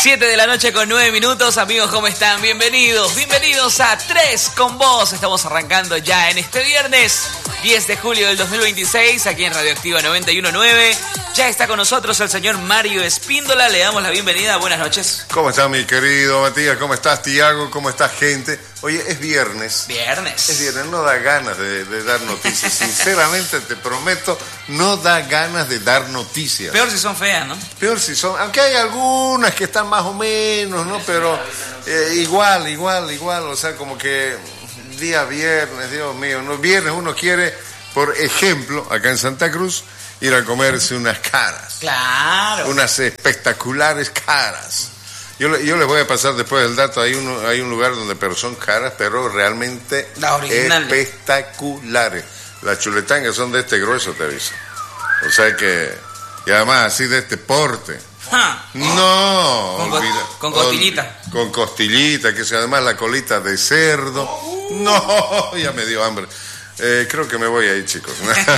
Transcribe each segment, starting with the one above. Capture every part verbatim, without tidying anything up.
siete de la noche con nueve minutos, amigos, ¿cómo están? Bienvenidos, bienvenidos a Tres con Vos. Estamos arrancando ya en este viernes, diez de julio del dos mil veintiséis, aquí en Radioactiva noventa y uno punto nueve. Ya está con nosotros el señor Mario Espíndola, le damos la bienvenida, buenas noches. ¿Cómo estás, mi querido Matías? ¿Cómo estás, Tiago? ¿Cómo estás, gente? Oye, es viernes. Viernes. Es viernes, no da ganas de, de dar noticias. Sinceramente, te prometo, no da ganas de dar noticias. Peor si son feas, ¿no? Peor si son, aunque hay algunas que están más o menos, ¿no? Pero eh, igual, igual, igual, o sea, como que día viernes, Dios mío, no, viernes uno quiere, por ejemplo, acá en Santa Cruz, ir a comerse unas caras. Claro. Unas espectaculares caras. Yo, yo les voy a pasar después el dato. Hay, uno, hay un lugar donde pero son caras, pero realmente espectaculares. Las chuletangas son de este grueso, te aviso. O sea que, y además así de este porte. Ja. No, con, olvida, con costillita. Ol, con costillita, que es además la colita de cerdo. Uh. No, ya me dio hambre. Eh, creo que me voy ahí, chicos.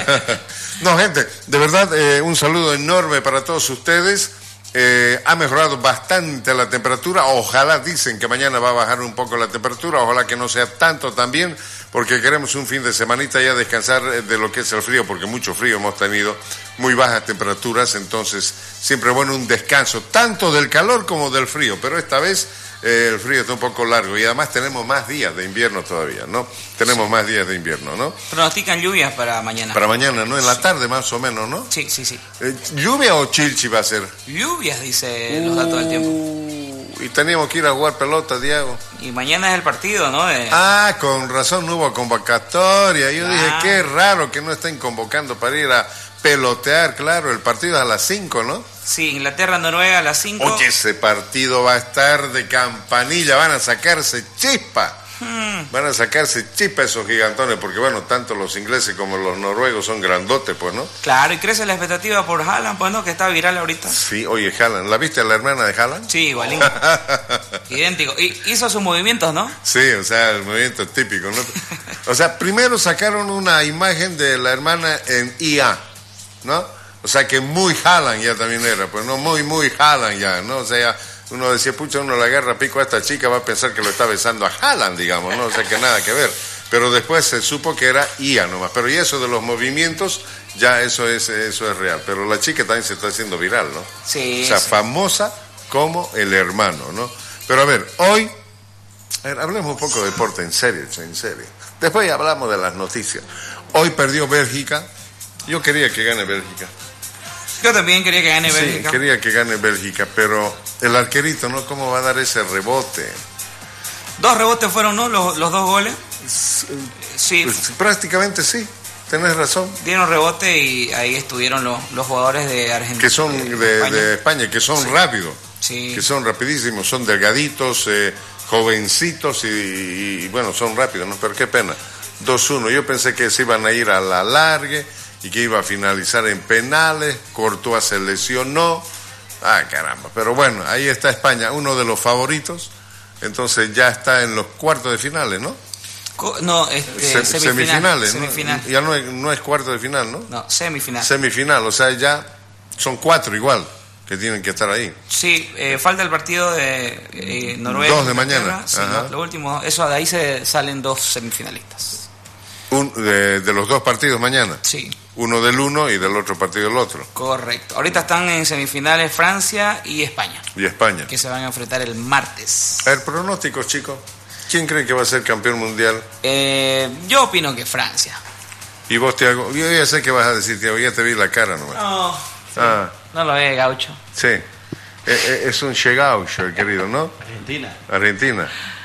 No, gente, de verdad, eh, un saludo enorme para todos ustedes. Eh, ha mejorado bastante la temperatura. Ojalá, dicen que mañana va a bajar un poco la temperatura. Ojalá que no sea tanto también, porque queremos un fin de semanita ya descansar de lo que es el frío, porque mucho frío hemos tenido, muy bajas temperaturas. Entonces, siempre bueno un descanso, tanto del calor como del frío. Pero esta vez eh, el frío está un poco largo y además tenemos más días de invierno todavía, ¿no? Tenemos sí. más días de invierno, ¿no? Pronostican lluvias para mañana. Para mañana, ¿no? En la sí. tarde más o menos, ¿no? Sí, sí, sí. Eh, ¿Lluvia o chilchi va a ser? Lluvias, dice uh, los datos del tiempo. Y teníamos que ir a jugar pelota, Diego. Y mañana es el partido, ¿no? De... Ah, con razón no hubo convocatoria. Yo ah. dije, qué raro que no estén convocando para ir a pelotear, claro, el partido es a las cinco, ¿no? Sí, Inglaterra-Noruega a las cinco. Oye, ese partido va a estar de campanilla, van a sacarse chispa. Hmm. Van a sacarse chispa esos gigantones, porque bueno, tanto los ingleses como los noruegos son grandotes, pues, ¿no? Claro, y crece la expectativa por Haaland, pues, ¿no? Que está viral ahorita. Sí, oye, Haaland, ¿la viste a la hermana de Haaland? Sí, igualito. Idéntico. Y hizo sus movimientos, ¿no? Sí, o sea, el movimiento típico, ¿no? O sea, primero sacaron una imagen de la hermana en I A, ¿no? O sea, que muy Haaland ya también era, pues, ¿no? Muy, muy Haaland ya, ¿no? O sea, ya uno decía, pucha, uno le agarra pico a esta chica, va a pensar que lo está besando a Haaland, digamos, ¿no? O sea, que nada que ver. Pero después se supo que era I A nomás. Pero y eso de los movimientos, ya eso es eso es real. Pero la chica también se está haciendo viral, ¿no? Sí. O sea, sí. famosa como el hermano, ¿no? Pero a ver, hoy, a ver, hablemos un poco de deporte, en serio, en serio. Después ya hablamos de las noticias. Hoy perdió Bélgica. Yo quería que gane Bélgica. Yo también quería que gane Bélgica. Sí, quería que gane Bélgica, pero el arquerito, ¿no? ¿Cómo va a dar ese rebote? Dos rebotes fueron, ¿no? Los, los dos goles. Sí. Pues, prácticamente sí, tenés razón. Dieron rebote y ahí estuvieron los, los jugadores de Argentina. Que son de, de, España. de España, que son sí. rápidos. Sí. Que son rapidísimos, son delgaditos, eh, jovencitos y, y, y bueno, son rápidos, ¿no? Pero qué pena. dos uno. Yo pensé que se iban a ir a la largue y que iba a finalizar en penales. Courtois se lesionó. Ah, caramba. Pero bueno, ahí está España, uno de los favoritos. Entonces ya está en los cuartos de finales, ¿no? No, este, Se, semifinales, semifinales, ¿no? Semifinal. Ya no es, no es cuarto de final, ¿no? No, semifinal. Semifinal, o sea, ya son cuatro igual que tienen que estar ahí. Sí, eh, falta el partido de eh, Noruega. Dos de mañana. Sí, no, lo último, eso de ahí se salen dos semifinalistas. Un, de, de los dos partidos mañana. Sí. Uno del uno y del otro partido del otro. Correcto. Ahorita están en semifinales Francia y España. Y España. Que se van a enfrentar el martes. A ver, pronósticos, chicos. ¿Quién cree que va a ser campeón mundial? Eh, yo opino que Francia. ¿Y vos, Tiago? Yo ya sé qué vas a decir, Tiago. Ya te vi la cara nomás. No, sí. ah. no lo ve, Gaucho. Sí. Eh, es un che gaucho, el querido, ¿no? Argentina. Argentina.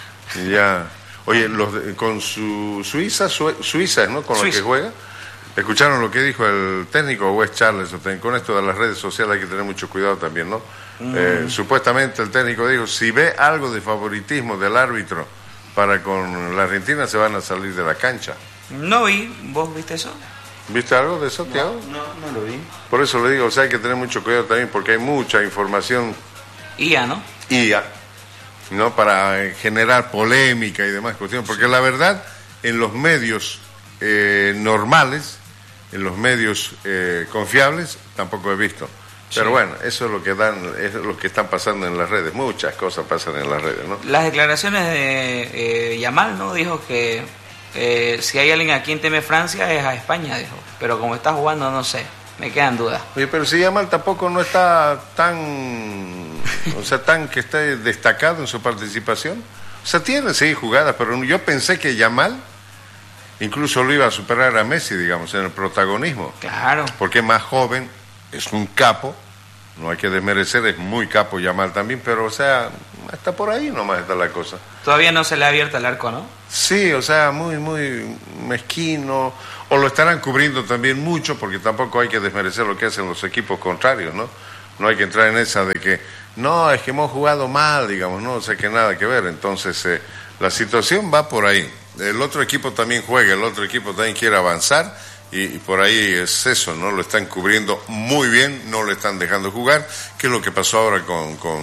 Ya. Oye, los de, con su Suiza, su, Suiza, ¿no? Con Suiza. lo que juega. ¿Escucharon lo que dijo el técnico Wes Charles? Con esto de las redes sociales hay que tener mucho cuidado también, ¿no? Mm. Eh, supuestamente el técnico dijo, si ve algo de favoritismo del árbitro para con la Argentina, se van a salir de la cancha. No vi, ¿vos viste eso? ¿Viste algo de eso, Tiago? No, no, no lo vi. Por eso le digo, o sea, hay que tener mucho cuidado también, porque hay mucha información I A, ¿no? I A, ¿no? Para generar polémica y demás cuestiones, porque la verdad, en los medios eh, normales, en los medios eh, confiables, tampoco he visto. Pero sí. bueno, eso es lo que dan, es lo que están pasando en las redes. Muchas cosas pasan en las redes, ¿no? Las declaraciones de eh, Yamal, ¿no? Dijo que eh, si hay alguien a quien teme Francia es a España, dijo. Pero como está jugando, no sé. Me quedan dudas. Oye, pero si Yamal tampoco no está tan, o sea, tan que esté destacado en su participación. O sea, tiene, sí, jugadas, pero yo pensé que Yamal incluso lo iba a superar a Messi, digamos, en el protagonismo. Claro. Porque es más joven, es un capo, no hay que desmerecer, es muy capo Yamal también, pero, o sea, está por ahí nomás está la cosa. Todavía no se le ha abierto el arco, ¿no? Sí, o sea, muy, muy mezquino, o lo estarán cubriendo también mucho, porque tampoco hay que desmerecer lo que hacen los equipos contrarios, ¿no? No hay que entrar en esa de que, no, es que hemos jugado mal, digamos, no, o sea, que nada que ver. Entonces, eh, la situación va por ahí. El otro equipo también juega, el otro equipo también quiere avanzar, y, y por ahí es eso, ¿no? Lo están cubriendo muy bien, no lo están dejando jugar, que es lo que pasó ahora con, con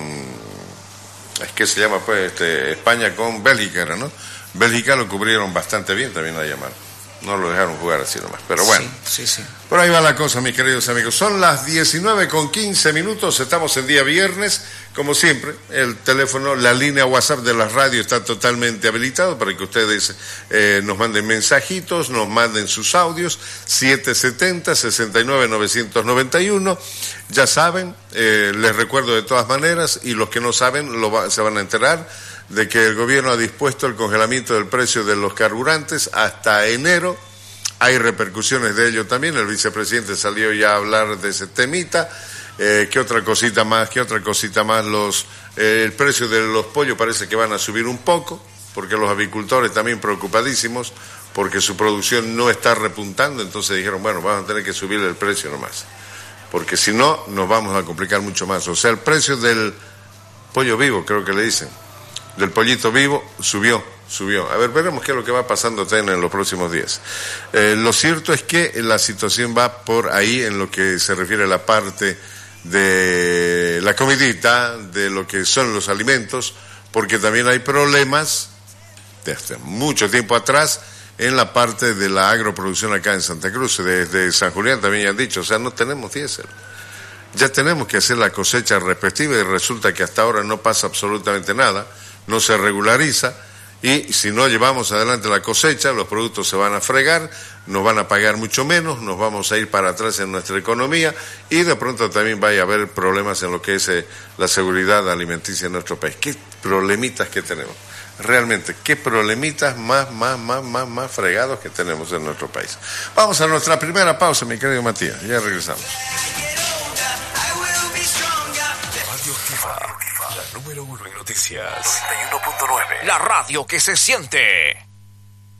es que se llama, pues, este, España con Bélgica, ¿no? Bélgica lo cubrieron bastante bien también a Yamal. No lo dejaron jugar así nomás, pero bueno. Sí, sí, sí. Por ahí va la cosa, mis queridos amigos. Son las diecinueve con quince minutos, estamos en día viernes. Como siempre, el teléfono, la línea WhatsApp de la radio está totalmente habilitado para que ustedes eh, nos manden mensajitos, nos manden sus audios, siete setenta, sesenta y nueve, novecientos noventa y uno. Ya saben, eh, les recuerdo de todas maneras, y los que no saben lo va, se van a enterar, de que el gobierno ha dispuesto el congelamiento del precio de los carburantes hasta enero. Hay repercusiones de ello también, el vicepresidente salió ya a hablar de ese temita. Eh, ¿Qué otra cosita más? ¿Qué otra cosita más? Los, eh, el precio de los pollos parece que van a subir un poco, porque los avicultores también preocupadísimos, porque su producción no está repuntando, entonces dijeron, bueno, vamos a tener que subir el precio nomás, porque si no, nos vamos a complicar mucho más. O sea, el precio del pollo vivo, creo que le dicen, del pollito vivo, subió, subió. A ver, veremos qué es lo que va pasando en los próximos días. Eh, lo cierto es que la situación va por ahí en lo que se refiere a la parte de la comidita, de lo que son los alimentos, porque también hay problemas desde mucho tiempo atrás en la parte de la agroproducción acá en Santa Cruz. Desde San Julián también ya han dicho, o sea, no tenemos diésel. Ya tenemos que hacer la cosecha respectiva y resulta que hasta ahora no pasa absolutamente nada, no se regulariza, y si no llevamos adelante la cosecha, los productos se van a fregar, nos van a pagar mucho menos, nos vamos a ir para atrás en nuestra economía, y de pronto también vaya a haber problemas en lo que es eh, la seguridad alimenticia en nuestro país. ¿Qué problemitas que tenemos? Realmente, qué problemitas más, más, más, más, más fregados que tenemos en nuestro país. Vamos a nuestra primera pausa, mi querido Matías, ya regresamos. La número uno en noticias. noventa y uno punto nueve. La radio que se siente.